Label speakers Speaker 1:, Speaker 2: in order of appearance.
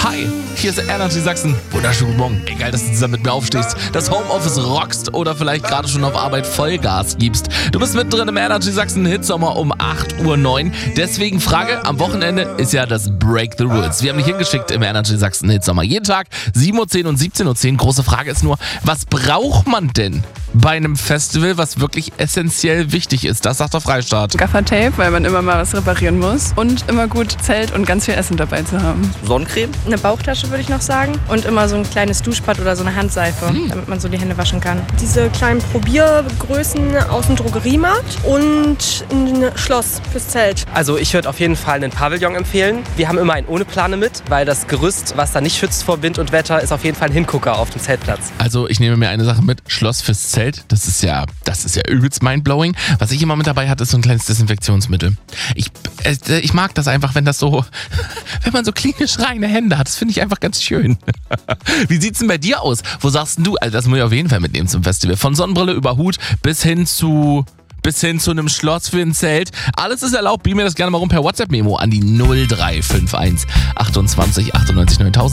Speaker 1: Hi, hier ist Energy Sachsen. Wunderschönen guten Morgen. Ey, geil, dass du zusammen mit mir aufstehst. Das Homeoffice rockst oder vielleicht gerade schon auf Arbeit Vollgas gibst. Du bist mittendrin im Energy Sachsen Hitsommer um 8:09 Uhr. Deswegen Frage, am Wochenende ist ja das Break the Rules. Wir haben dich hingeschickt im Energy Sachsen Hitsommer. Jeden Tag 7:10 Uhr und 17:10 Uhr. Große Frage ist nur, was braucht man denn bei einem Festival, was wirklich essentiell wichtig ist? Das sagt der Freistaat.
Speaker 2: Gaffertape, weil man immer mal was reparieren muss. Und immer gut Zelt und ganz viel Essen dabei zu haben.
Speaker 3: Sonnencreme?
Speaker 4: Eine Bauchtasche würde ich noch sagen. Und immer so ein kleines Duschbad oder so eine Handseife, damit man so die Hände waschen kann.
Speaker 5: Diese kleinen Probiergrößen aus dem Drogeriemarkt und ein Schloss fürs Zelt.
Speaker 3: Also ich würde auf jeden Fall einen Pavillon empfehlen. Wir haben immer einen ohne Plane mit, weil das Gerüst, was da nicht schützt vor Wind und Wetter, ist auf jeden Fall ein Hingucker auf dem Zeltplatz.
Speaker 1: Also ich nehme mir eine Sache mit, Schloss fürs Zelt, das ist ja übelst mindblowing. Was ich immer mit dabei hatte, ist so ein kleines Desinfektionsmittel. Ich mag das einfach, wenn man so klinisch reine Hände hat. Das finde ich einfach ganz schön. Wie sieht's denn bei dir aus? Wo sagst denn du, also das muss ich auf jeden Fall mitnehmen zum Festival. Von Sonnenbrille über Hut bis hin zu einem Schloss für ein Zelt. Alles ist erlaubt. Beam mir das gerne mal rum per WhatsApp-Memo an die 0351 28 98 9000.